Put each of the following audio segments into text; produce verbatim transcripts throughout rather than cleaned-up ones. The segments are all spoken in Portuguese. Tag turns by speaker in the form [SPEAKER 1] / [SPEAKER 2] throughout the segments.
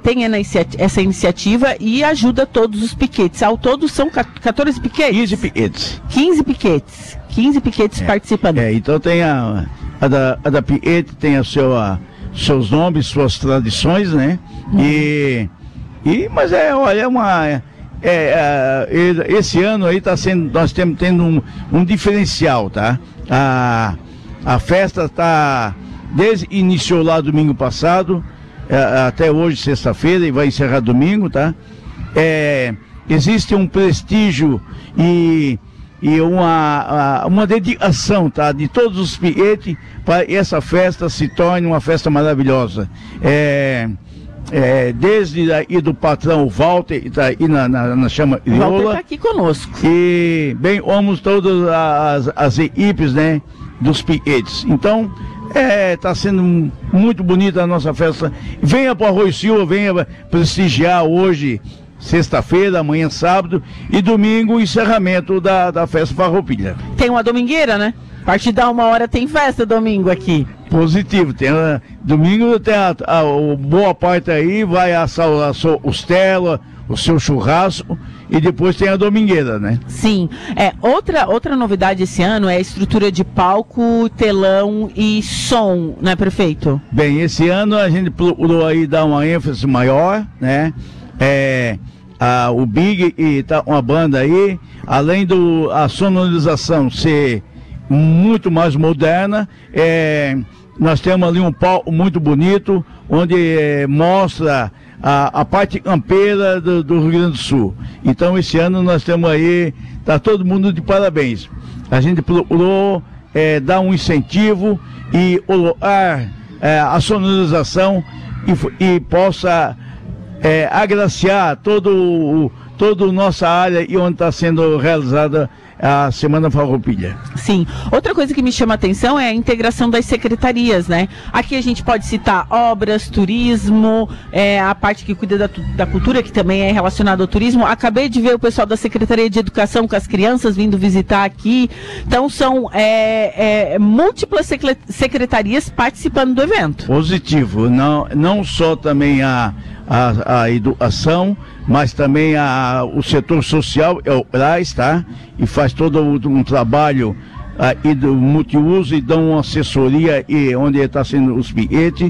[SPEAKER 1] tem essa iniciativa e ajuda todos os piquetes. Ao todo são quatorze piquetes?
[SPEAKER 2] quinze piquetes.
[SPEAKER 1] quinze piquetes. quinze piquetes é, participando.
[SPEAKER 2] É, então tem a, a, da, a da piquete, tem a seu, a, seus nomes, suas tradições, né? Uhum. E, e, mas é, olha, é uma... É, é, esse ano aí tá sendo, nós temos tendo um, um diferencial, tá? A, a festa tá, desde iniciou lá domingo passado, é, até hoje, sexta-feira, e vai encerrar domingo, tá? É, existe um prestígio e, e uma, uma dedicação, tá? De todos os piquetes para que essa festa se torne uma festa maravilhosa. É... É, desde aí do patrão Walter, tá aí na, na, na chama Iola.
[SPEAKER 1] Walter está aqui conosco.
[SPEAKER 2] E bem, vamos todas as, as equipes, né, dos piquetes. Então, é, tá sendo muito bonita a nossa festa. Venha para o Arroio Silva, venha prestigiar hoje, sexta-feira, amanhã sábado e domingo o encerramento da, da festa Farroupilha.
[SPEAKER 1] Tem uma domingueira, né? A partir da uma hora tem festa domingo aqui.
[SPEAKER 2] Positivo, tem a, domingo tem a, a, a boa parte aí, vai assar a sua costela, o seu churrasco e depois tem a domingueira, né?
[SPEAKER 1] Sim, é, outra, outra novidade esse ano é a estrutura de palco, telão e som, né, prefeito?
[SPEAKER 2] Bem, esse ano a gente procurou aí dar uma ênfase maior, né? É, a, o Big e tá uma banda aí, além do a sonorização ser muito mais moderna, é, nós temos ali um palco muito bonito, onde é, mostra a, a parte campeira do, do Rio Grande do Sul. Então esse ano nós temos aí, tá todo mundo de parabéns. A gente procurou é, dar um incentivo e colocar é, a sonorização e, e possa é, agraciar todo o, toda a nossa área e onde está sendo realizada a Semana Farroupilha.
[SPEAKER 1] Sim. Outra coisa que me chama a atenção é a integração das secretarias, né? Aqui a gente pode citar obras, turismo, é, a parte que cuida da, da cultura, que também é relacionada ao turismo. Acabei de ver o pessoal da Secretaria de Educação com as crianças vindo visitar aqui. Então são é, é, múltiplas secretarias participando do evento.
[SPEAKER 2] Positivo. Não, não só também a, a, a educação, mas também a, o setor social é o Braz, tá? E faz todo um trabalho aí do multiuso e dão uma assessoria e onde está sendo os piquetes,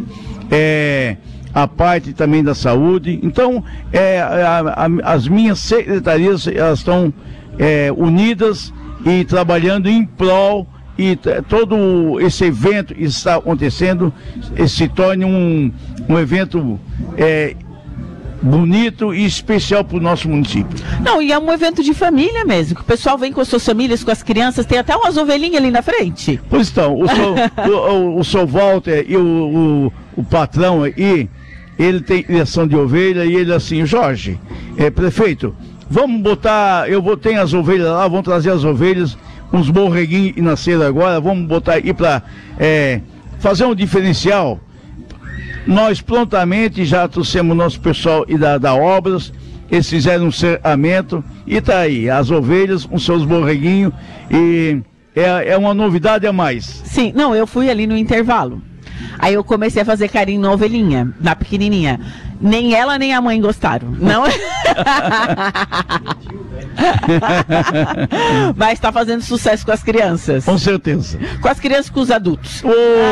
[SPEAKER 2] é, a parte também da saúde. Então, é, a, a, as minhas secretarias, elas estão é, unidas e trabalhando em prol e todo esse evento que está acontecendo se torne um, um evento é, bonito e especial para o nosso município.
[SPEAKER 1] Não, e é um evento de família mesmo, que o pessoal vem com as suas famílias, com as crianças, tem até umas ovelhinhas ali na frente.
[SPEAKER 2] Pois então, o seu, o, o, o seu Walter e o, o, o patrão aí, ele tem criação de ovelha e ele assim, Jorge, é, prefeito, vamos botar, eu vou ter as ovelhas lá, vamos trazer as ovelhas, uns borreguinhos que nasceram agora, vamos botar aí para é, fazer um diferencial. Nós prontamente já trouxemos nosso pessoal e da, da Obras, eles fizeram um cercamento e tá aí, as ovelhas com seus borreguinhos e é, é uma novidade a mais.
[SPEAKER 1] Sim, não, eu fui ali no intervalo, aí eu comecei a fazer carinho na ovelhinha, na pequenininha, nem ela nem a mãe gostaram, não? Mas está fazendo sucesso com as crianças.
[SPEAKER 2] Com certeza.
[SPEAKER 1] Com as crianças e com os adultos.
[SPEAKER 2] Oh,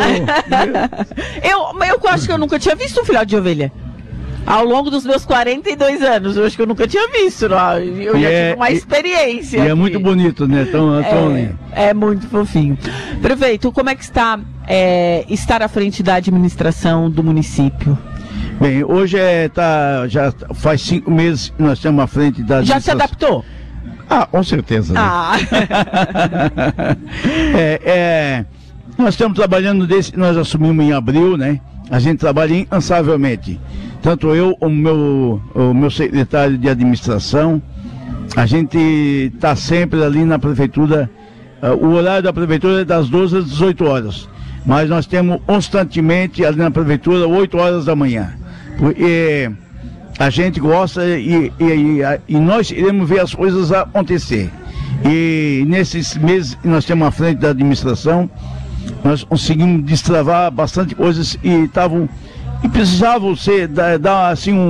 [SPEAKER 1] eu, eu acho que eu nunca tinha visto um filhote de ovelha. Ao longo dos meus quarenta e dois anos, eu acho que eu nunca tinha visto. Não? Eu e já é, tive uma experiência.
[SPEAKER 2] E aqui. É muito bonito, né? Tão, tão
[SPEAKER 1] é, é muito fofinho. Prefeito, como é que está é, estar à frente da administração do município?
[SPEAKER 2] Bem, hoje é, tá, já faz cinco meses que nós estamos à frente da
[SPEAKER 1] Já se adaptou?
[SPEAKER 2] Ah, com certeza. Né?
[SPEAKER 1] Ah.
[SPEAKER 2] é, é, nós estamos trabalhando desde que nós assumimos em abril, né? A gente trabalha incansavelmente. Tanto eu, o meu, o meu secretário de administração, a gente está sempre ali na prefeitura. Uh, o horário da prefeitura é das doze às dezoito horas. Mas nós temos constantemente ali na prefeitura oito horas da manhã. Porque a gente gosta e, e, e, e nós iremos ver as coisas acontecer. E nesses meses que nós temos à frente da administração, nós conseguimos destravar bastante coisas e estavam e precisavam ser dar, dar assim um